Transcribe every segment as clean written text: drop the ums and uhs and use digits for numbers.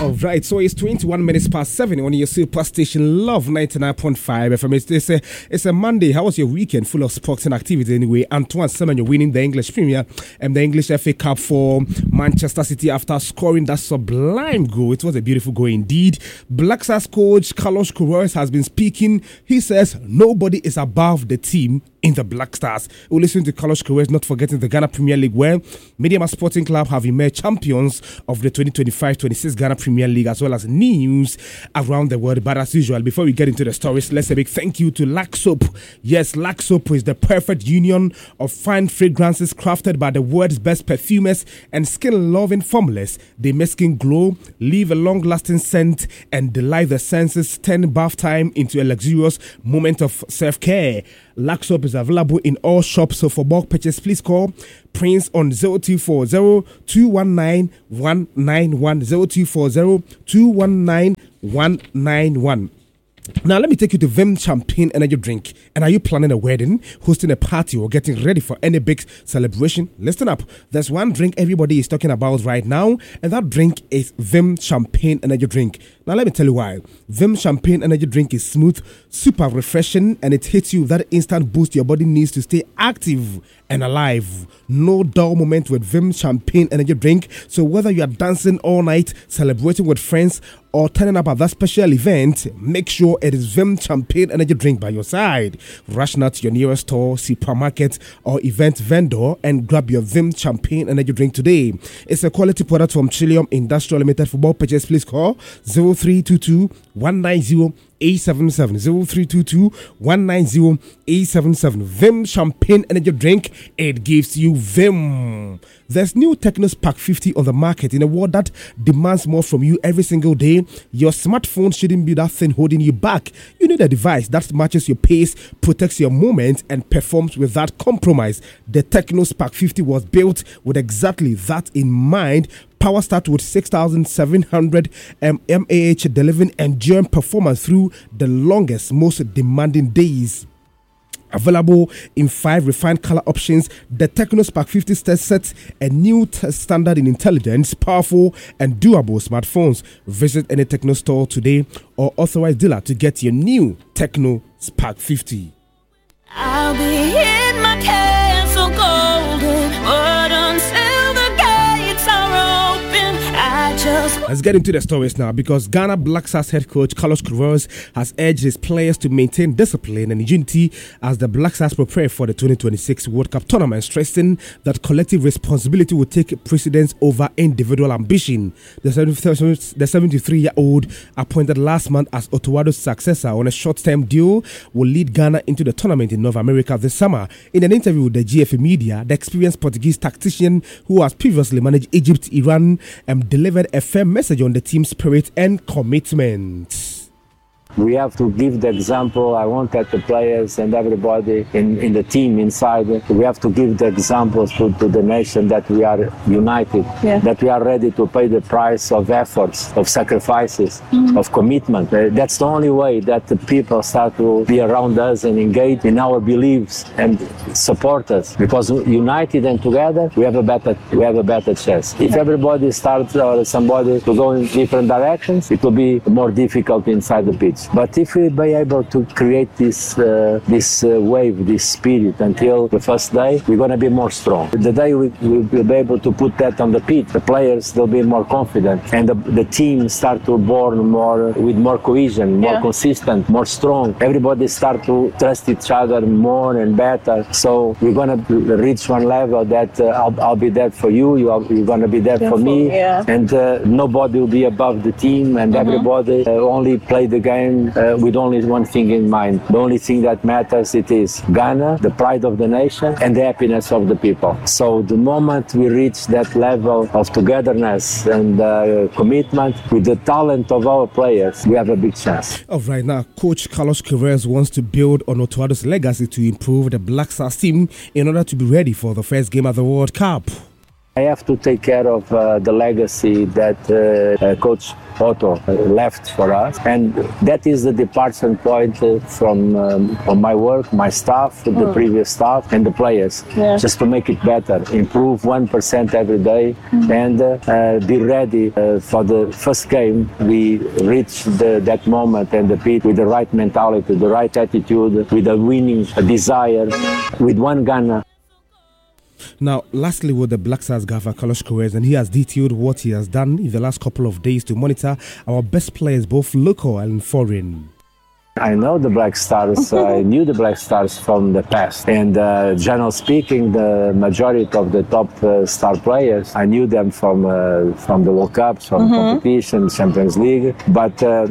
All right, so it's 21 minutes past 7 on your super station Love 99.5 FM. It's a Monday. How was your weekend? Full of sports and activity anyway. Antoine Semenyo winning the English Premier and the English FA Cup for Manchester City after scoring that sublime goal. It was a beautiful goal indeed. Black Stars coach Carlos Queiroz has been speaking. He says nobody is above the team in the Black Stars. We'll listen to Carlos Queiroz, not forgetting the Ghana Premier League, where Mediama Sporting Club have emerged champions of the 2025-26 Ghana Premier League, as well as news around the world. But as usual, before we get into the stories, let's say a big thank you to Lux Soap. Yes, Lux Soap is the perfect union of fine fragrances crafted by the world's best perfumers and skin-loving formulas. They make skin glow, leave a long-lasting scent, and delight the senses, turn bath time into a luxurious moment of self-care. Lux Soap is available in all shops, so for bulk purchase, please call Prince on 0240 219 191 0240 219 191. Now, let me take you to Vim Champagne Energy Drink. And are you planning a wedding, hosting a party, or getting ready for any big celebration? Listen up. There's one drink everybody is talking about right now, and that drink is Vim Champagne Energy Drink. Now, let me tell you why. Vim Champagne Energy Drink is smooth, super refreshing, and it hits you with that instant boost your body needs to stay active and alive. No dull moment with Vim Champagne Energy Drink. So whether you are dancing all night, celebrating with friends, or turning up at that special event, make sure it is Vim Champagne Energy Drink by your side. Rush now to your nearest store, supermarket, or event vendor and grab your Vim Champagne Energy Drink today. It's a quality product from Trillium Industrial Limited. For more purchase, please call 0322 190 877 0322 190 877. Vim Champagne Energy Drink. It gives you Vim. There's new Techno Spark 50 on the market in a world that demands more from you every single day. Your smartphone shouldn't be that thing holding you back. You need a device that matches your pace, protects your moment, and performs without compromise. The Techno Spark 50 was built with exactly that in mind. Power start with 6,700 mAh, delivering enduring performance through the longest, most demanding days. Available in 5 refined color options, the Techno Spark 50 sets a new standard in intelligence, powerful, and doable smartphones. Visit any Techno store today or authorized dealer to get your new Techno Spark 50. I'll be in my castle golden, but until the gates are open, I just... Let's get into the stories now, because Ghana Black Stars head coach Carlos Queiroz has urged his players to maintain discipline and unity as the Black Stars prepare for the 2026 World Cup tournament, stressing that collective responsibility will take precedence over individual ambition. The 73-year-old, appointed last month as Otuado's successor on a short-term deal, will lead Ghana into the tournament in North America this summer. In an interview with the GFA media, the experienced Portuguese tactician who has previously managed Egypt, Iran, delivered a firm message on the team's spirit and commitment. We have to give the example. I want that the players and everybody in the team inside, we have to give the examples to the nation that we are united, that we are ready to pay the price of efforts, of sacrifices, of commitment. That's the only way that the people start to be around us and engage in our beliefs and support us. Because united and together, we have a better chance. If everybody starts or somebody to go in different directions, it will be more difficult inside the pitch. But if we be able to create this wave, this spirit until the first day, we're going to be more strong. The day we will be able to put that on the pitch, the players will be more confident, and the team start to born more with more cohesion, more consistent, more strong. Everybody start to trust each other more and better. So we're going to reach one level that I'll be there for you, you're going to be there for me, and nobody will be above the team, and everybody only play the game with only one thing in mind. The only thing that matters, it is Ghana, the pride of the nation, and the happiness of the people. So the moment we reach that level of togetherness and commitment with the talent of our players, we have a big chance. All right, now Coach Carlos Queiroz wants to build on Otuado's legacy to improve the Black Stars team in order to be ready for the first game of the World Cup. I have to take care of the legacy that Coach Otto left for us, and that is the departure point from my work, my staff, the previous staff, and the players. Just to make it better, improve 1% every day, and be ready for the first game. We reach that moment and the pitch with the right mentality, the right attitude, with a winning desire, with one Ghana. Now, lastly, with the Black Stars gaffer Carlos Queiroz, and he has detailed what he has done in the last couple of days to monitor our best players, both local and foreign. I know the Black Stars, I knew the Black Stars from the past, and generally speaking, the majority of the top star players, I knew them from the World Cups, from competition, Champions League, but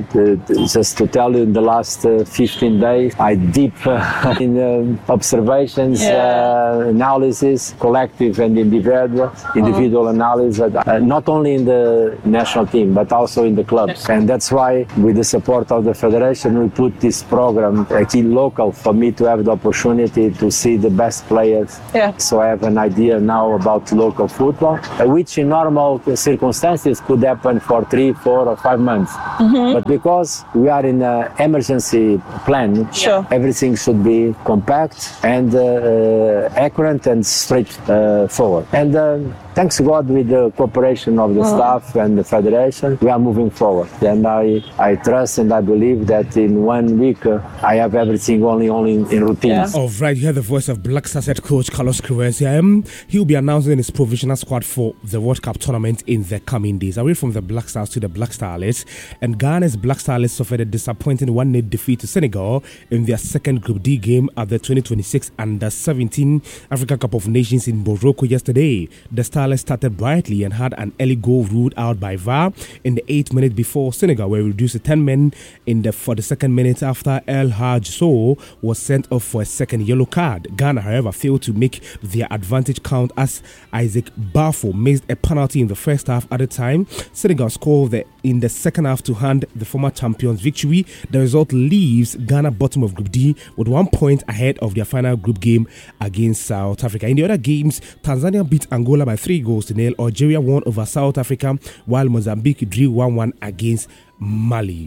just to tell you, in the last 15 days, I deep in observations, analysis, collective and individual analysis, not only in the national team, but also in the clubs, and that's why, with the support of the Federation, we put this program actually local for me to have the opportunity to see the best players. So I have an idea now about local football, which in normal circumstances could happen for 3, 4 or 5 months. But because we are in an emergency plan, everything should be compact and accurate and straight forward. And thanks God, with the cooperation of the staff and the Federation, we are moving forward. And I trust and I believe that in 1 week I have everything only in routine. All right, you heard the voice of Black Stars head coach Carlos Queiroz. He'll be announcing his provisional squad for the World Cup tournament in the coming days. Away from the Black Stars to the Black Starlets, and Ghana's Black Starlets suffered a disappointing 1-0 defeat to Senegal in their second Group D game at the 2026 Under-17 Africa Cup of Nations in Morocco yesterday. The Starlets started brightly and had an early goal ruled out by VAR in the 8th minute before Senegal were reduced to 10 men in the 42nd minute after El Hadj Sow was sent off for a second yellow card. Ghana, however, failed to make their advantage count as Isaac Bafo missed a penalty in the first half. At the time, Senegal scored in the second half to hand the former champions victory. The result leaves Ghana bottom of Group D with 1 point ahead of their final group game against South Africa. In the other games, Tanzania beat Angola by 3-0. Algeria won over South Africa, while Mozambique drew 1-1 against Mali.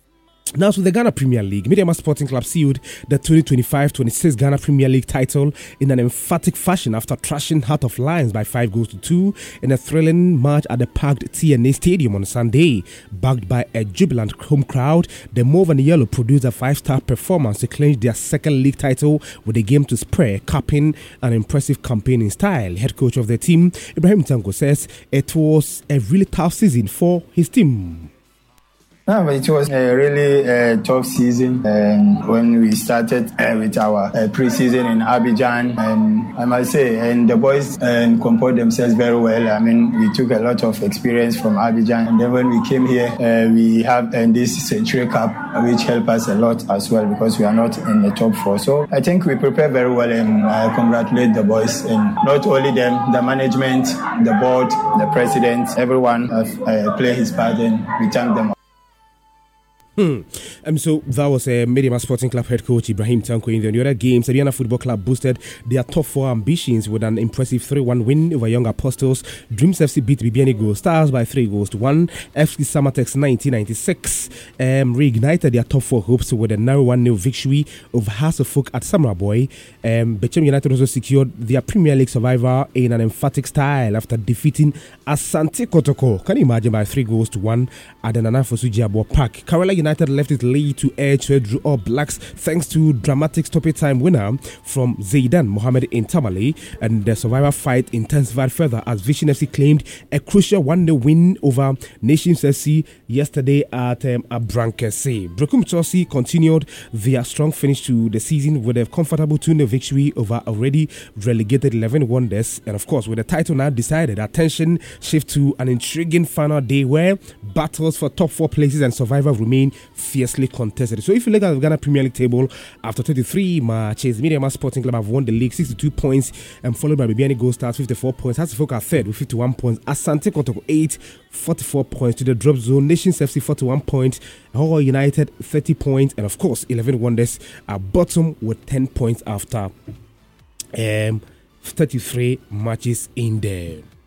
Now to the Ghana Premier League. Mideama Sporting Club sealed the 2025-26 Ghana Premier League title in an emphatic fashion after thrashing Heart of Lions by 5-2 in a thrilling match at the packed TNA Stadium on Sunday. Backed by a jubilant home crowd, the Mauve and Yellow produced a 5-star performance to clinch their second league title with a game to spare, capping an impressive campaigning style. Head coach of the team, Ibrahim Tanko, says it was a really tough season for his team. No, but it was a really tough season when we started with our pre-season in Abidjan, and I must say, and the boys composed themselves very well. I mean, we took a lot of experience from Abidjan, and then when we came here, we have this Century Cup, which helped us a lot as well because we are not in the top 4. So I think we prepared very well, and I congratulate the boys, and not only them, the management, the board, the president, everyone have played his part, and we thank them. So that was Mideama Sporting Club head coach Ibrahim Tanko. In the other games, Aduana Football Club boosted their top 4 ambitions with an impressive 3-1 win over Young Apostles. Dreams FC beat Bibiani Gold Stars by 3-1. FC Samatex 1996 reignited their top 4 hopes with a narrow 1-0 victory over House of Folk at Samra Boy. Bechem United also secured their Premier League survivor in an emphatic style after defeating Asante Kotoko. Can you imagine, by 3-1 at the Nana Fosuji Abo Park. Kerala United left it lead to edge to Drew All Blacks thanks to dramatic stoppage time winner from Zaidan Mohammed in Tamale, and the survivor fight intensified further as Vision FC claimed a crucial 1-0 win over Nations FC yesterday at Abrankese. Brokum Chelsea continued their strong finish to the season with a comfortable 2-0 victory over already relegated 11 Wonders, and of course with the title now decided, attention shift to an intriguing final day where battles for top 4 places and survivor remain fiercely contested. So if you look at the Ghana Premier League table, after 23 matches, Mideama Sporting Club have won the league 62 points, and followed by Bibiani Gold Stars 54 points. House of Folk are third with 51 points. Asante Kotoko 8, 44 points to the drop zone. Nations FC 41 points. Hall United 30 points, and of course 11 Wonders are bottom with 10 points after 33 matches in there.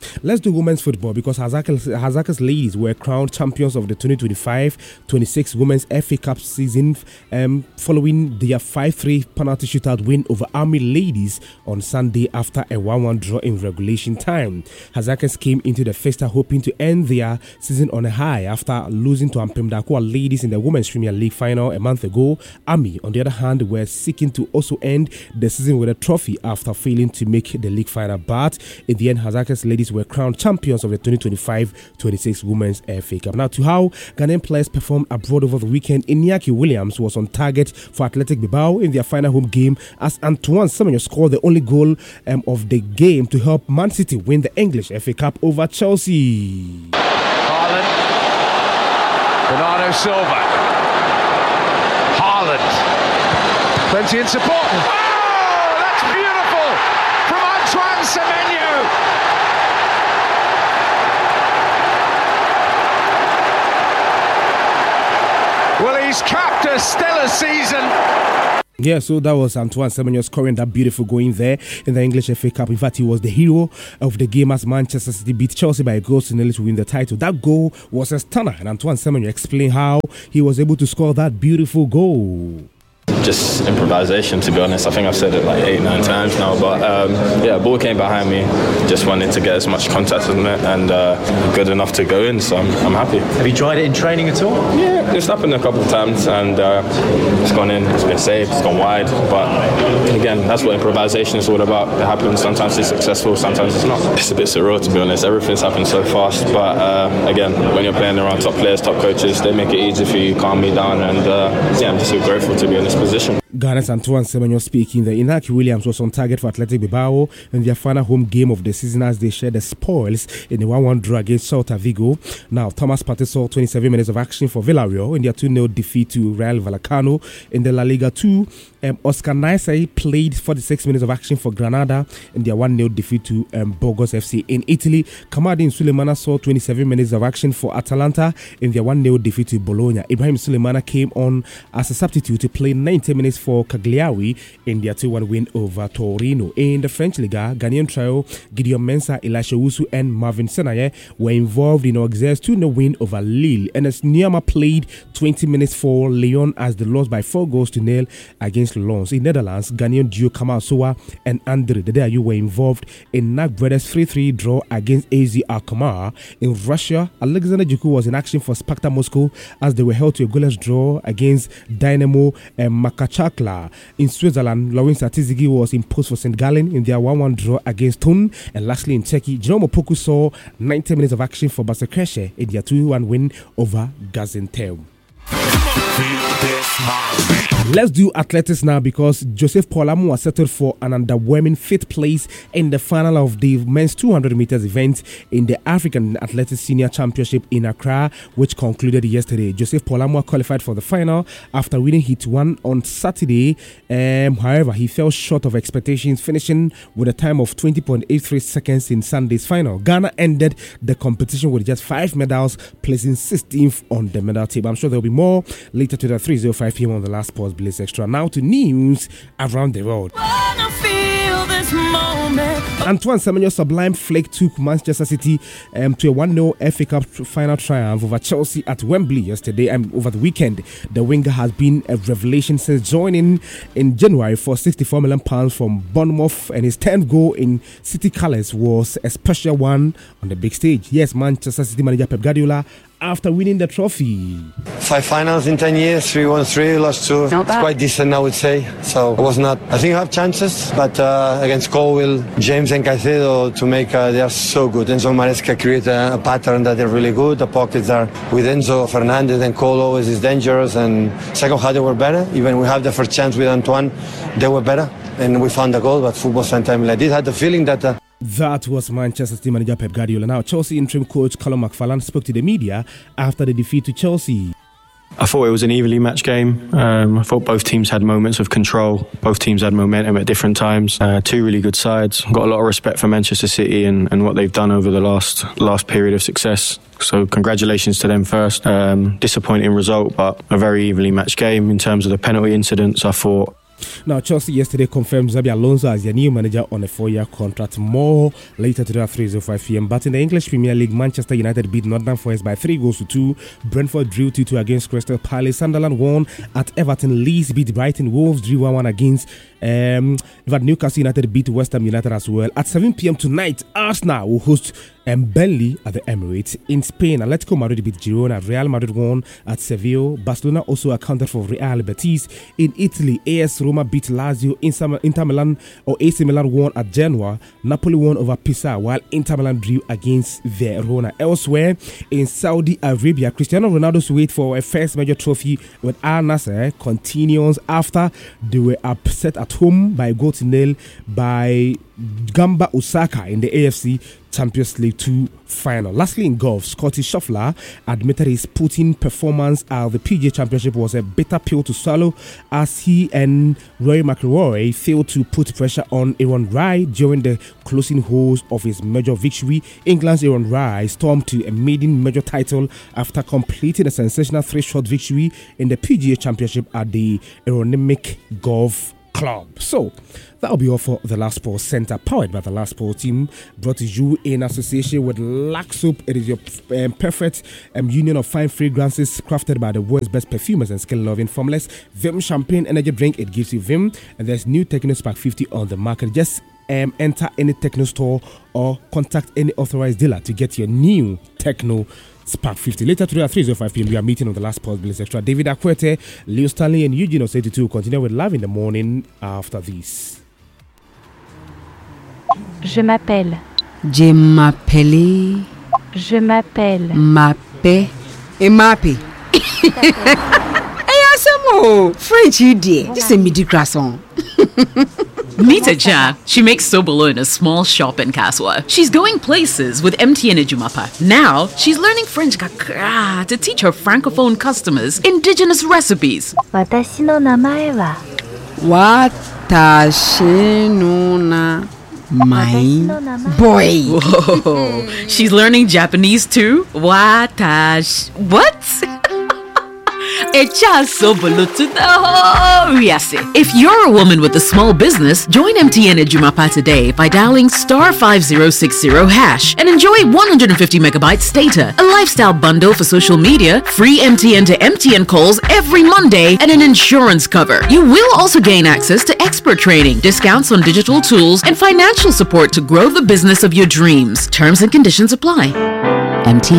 Let's do women's football because Hazaka's ladies were crowned champions of the 2025-26 Women's FA Cup season following their 5-3 penalty shootout win over Army ladies on Sunday after a 1-1 draw in regulation time. Hazakas came into the festa hoping to end their season on a high after losing to Ampem Dakwa ladies in the Women's Premier League final a month ago. Army, on the other hand, were seeking to also end the season with a trophy after failing to make the league final, but in the end, Hazakas ladies were crowned champions of the 2025-26 Women's FA Cup. Now, to how Ghanaian players performed abroad over the weekend, Iñaki Williams was on target for Athletic Bilbao in their final home game as Antoine Semenyo scored the only goal of the game to help Man City win the English FA Cup over Chelsea. Haaland, Bernardo Silva, Haaland, plenty in support. Oh, that's beautiful from Antoine Semenyo. Well, he's capped a stellar season. Yeah, so that was Antoine Semenyo scoring that beautiful goal in there in the English FA Cup. In fact, he was the hero of the game as Manchester City beat Chelsea by a goal to nil to win the title. That goal was a stunner, and Antoine Semenyo explained how he was able to score that beautiful goal. Just improvisation, to be honest. I think I've said it like 8-9 times now, but yeah, ball came behind me. Just wanted to get as much contact as it and good enough to go in, so I'm happy. Have you tried it in training at all? Yeah, it's happened a couple of times and it's gone in, it's been saved, it's gone wide, but again, that's what improvisation is all about. It happens, sometimes it's successful, sometimes it's not. It's a bit surreal, to be honest. Everything's happened so fast, but again, when you're playing around top players, top coaches, they make it easy for you, calm me down, and yeah, I'm just so grateful to be in this position. Ghana's Antoine Semenyo speaking. The Iñaki Williams was on target for Athletic Bilbao in their final home game of the season as they shared the spoils in the 1-1 draw against Celta Vigo. Now, Thomas Partey saw 27 minutes of action for Villarreal in their 2-0 defeat to Real Vallecano in the La Liga 2. Oscar Naisai played 46 minutes of action for Granada in their 1-0 defeat to Burgos FC. In Italy, Kamadin Sulemana saw 27 minutes of action for Atalanta in their 1-0 defeat to Bologna. Ibrahim Sulemana came on as a substitute to play 90 minutes for Cagliari in their 2-1 win over Torino. In the French Liga, Ghanaian trio Gideon Mensah, Elisha Owusu and Marvin Senaye were involved in Auxerre's 2-0 win over Lille. Enes Niama played 20 minutes for Lyon as they lost by 4-0 against Lens. In Netherlands, Ghanaian duo Kamal Sowa and Andre Dedeayu were involved in NAC Brothers' 3-3 draw against AZ Alkmaar. In Russia, Alexander Djiku was in action for Sparta Moscow as they were held to a goalless draw against Dynamo Makachakla. In Switzerland, Lawrence Atizigi was imposed for St. Gallen in their 1-1 draw against Thun. And lastly, in Turkey, Jerome Opoku saw 90 minutes of action for Basakeshe in their 2-1 win over Gaziantep. Let's do athletics now because Joseph Paul was settled for an underwhelming 5th place in the final of the men's 200 meters event in the African Athletics Senior Championship in Accra, which concluded yesterday. Joseph Paul qualified for the final after winning Heat 1 on Saturday. However, he fell short of expectations, finishing with a time of 20.83 seconds in Sunday's final. Ghana ended the competition with just 5 medals, placing 16th on the medal table. I'm sure there will be more later to the 3:05 p.m. on the last Sports Blitz Extra. Now to news around the world. Antoine Semenyo's sublime flick took Manchester City to a 1-0 FA Cup final triumph over Chelsea at Wembley yesterday and over the weekend. The winger has been a revelation since joining in January for £64 million from Bournemouth, and his 10th goal in City colours was a special one on the big stage. Yes, Manchester City manager Pep Guardiola after winning the trophy. 5 finals in 10 years, 3 won 3, lost 2. It's quite decent, I would say. So it was not. I think you have chances, but against Colwill, James and Caicedo to make, they are so good. Enzo Maresca create a pattern that they're really good. The pockets are with Enzo Fernandez and Cole always is dangerous. And second half they were better. Even we have the first chance with Antoine, they were better. And we found the goal, but football sometimes like this. I had the feeling that that was Manchester City manager Pep Guardiola. Now, Chelsea interim coach Callum McFarlane spoke to the media after the defeat to Chelsea. I thought it was an evenly matched game. I thought both teams had moments of control. Both teams had momentum at different times. 2 really good sides. Got a lot of respect for Manchester City and what they've done over the last period of success. So congratulations to them first. Disappointing result, but a very evenly matched game. In terms of the penalty incidents, I thought Now, Chelsea yesterday confirmed Xabi Alonso as their new manager on a 4-year contract. More later today at 3:05 p.m. But in the English Premier League, Manchester United beat Nottingham Forest by 3-2. Brentford drew 2-2 against Crystal Palace. Sunderland won at Everton. Leeds beat Brighton. Wolves drew 1-1 against Newcastle United beat West Ham United as well. At 7 p.m. tonight, Arsenal will host Burnley at the Emirates. In Spain, Atletico Madrid beat Girona. Real Madrid won at Seville. Barcelona also accounted for Real Betis. In Italy, AS Roma beat Lazio. Inter Milan or AC Milan won at Genoa. Napoli won over Pisa, while Inter Milan drew against Verona. Elsewhere, in Saudi Arabia, Cristiano Ronaldo's wait for a first major trophy with Al Nassr continues after they were upset at home by 0-0 by Gamba Osaka in the AFC Champions League 2 final. Lastly, in golf, Scotty Scheffler admitted his putting performance at the PGA Championship was a bitter pill to swallow as he and Rory McIlroy failed to put pressure on Aaron Rai during the closing holes of his major victory. England's Aaron Rai stormed to a maiden major title after completing a sensational 3-shot victory in the PGA Championship at the Aeronymik Golf Club. So that'll be all for The Last Sports Center, powered by The Last Sports Team, brought to you in association with Lux Soap. It is your perfect union of fine fragrances crafted by the world's best perfumers and skill-loving formless Vim Champagne Energy Drink. It gives you Vim, and there's new Techno Spark 50 on the market. Just enter any Techno store or contact any authorized dealer to get your new Techno Spark 50. Later today at 3:05 p.m. we are meeting on The Last Sports Business Extra. David Akwete, Leo Stanley and Eugene Osei will continue with Live in the Morning after this. Je m'appelle. Je m'appelle. Je m'appelle. Mappe. Et mappe. Hey, Asamo. French, you dear. Just a midi croissant. Meet a Jan. She makes sobolo in a small shop in Kaswa. She's going places with MTN Ejumapa. Now, she's learning French kakra to teach her francophone customers indigenous recipes. Watashi no namae wa. Watashi no na. My boy. Whoa. She's learning Japanese too? Watash. What? If you're a woman with a small business, join MTN Ejumapa today by dialing *5060# and enjoy 150 megabytes data, a lifestyle bundle for social media, free MTN to MTN calls every Monday, and an insurance cover. You will also gain access to expert training, discounts on digital tools, and financial support to grow the business of your dreams. Terms and conditions apply. MTN.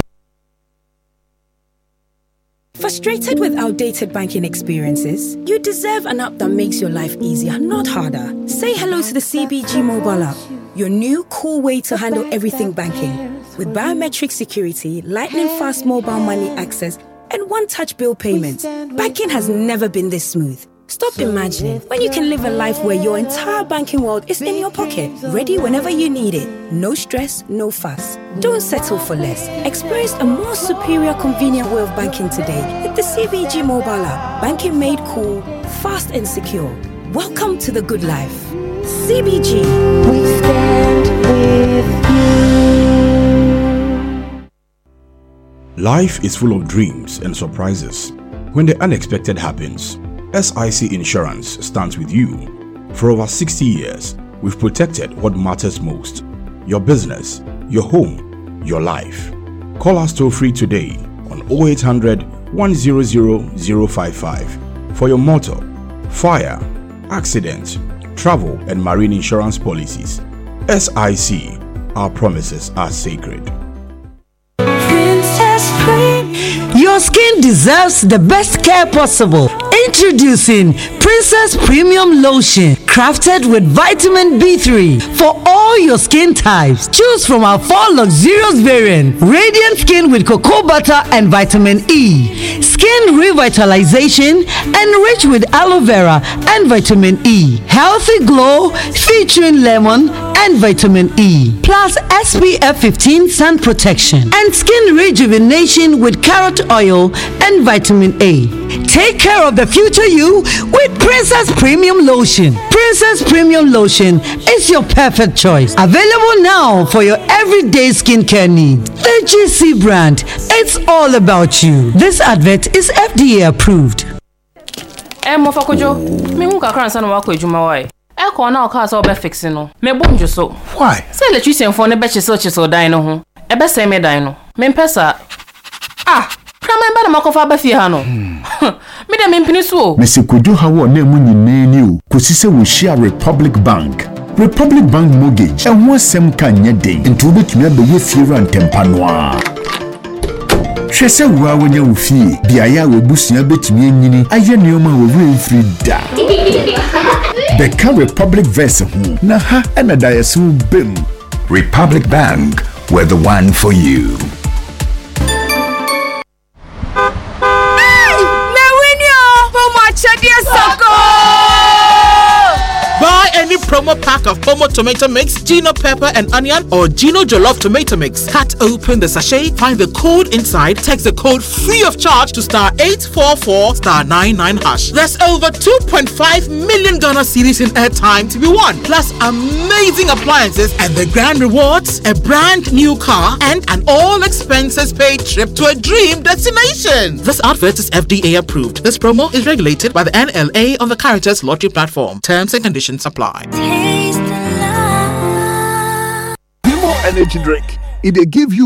Frustrated with outdated banking experiences? You deserve an app that makes your life easier, not harder. Say hello to the CBG mobile app, your new cool way to handle everything banking. With biometric security, lightning fast mobile money access, and one-touch bill payments, banking has never been this smooth. Stop imagining when you can live a life where your entire banking world is in your pocket, ready whenever you need it. No stress, no fuss. Don't settle for less. Experience a more superior, convenient way of banking today with the CBG mobile app. Banking made cool, fast and secure. Welcome to the good life. CBG. We stand with you. Life is full of dreams and surprises. When the unexpected happens, SIC Insurance stands with you. For over 60 years, we've protected what matters most: your business, your home, your life. Call us toll free today on 0800 100 055 for your motor, fire, accident, travel, and marine insurance policies. SIC, our promises are sacred. Your skin deserves the best care possible. Introducing Princess Premium Lotion, crafted with vitamin B3 for all your skin types. Choose from our 4 luxurious variants: radiant skin with cocoa butter and vitamin E, skin revitalization enriched with aloe vera and vitamin E, healthy glow featuring lemon and vitamin E, plus SPF 15 sun protection, and skin rejuvenation with carrot oil and vitamin A. Take care of the future you with Princess Premium Lotion. Princess Premium Lotion is your perfect choice. Available now for your everyday skincare needs. The GC brand, it's all about you. This advert is FDA approved. Mo fakojo. Me hu kakra nsa na wako ejuma wai. Eko na oka so be fix no. Me bonjo so. Why? Say electrician for ne be chisel dan no ho. E be say me dan no. Me mpesa. Prama ba na makofa ba fie ha no. Me de me mpini so. Me se kojo ha wo na mu nyina ni o. Kosi se wo share Republic Bank. Republic Bank mortgage. And one sem kan nye den. Nti obetumi abeye fie rantempa no a. Hwese wa wonya wo fie. Bia ya we busua betumi anyini. Aye neoma wo remfri da. Beka Republic Verse ho. Na ha na da yesu bem. Republic Bank, we're the one for you. Buy any promo pack of Pomo tomato mix, Gino pepper and onion, or Gino jollof tomato mix. Cut open the sachet, find the code inside, text the code free of charge to *844 *99#. There's over 2.5 million Ghana cedis in airtime to be won, plus amazing appliances and the grand rewards: a brand new car and an all expenses paid trip to a dream destination. This advert is FDA approved. This promo is regulated by the NLA on the Caritas Lottery platform. Terms and conditions apply. Primo Energy Drink. It give you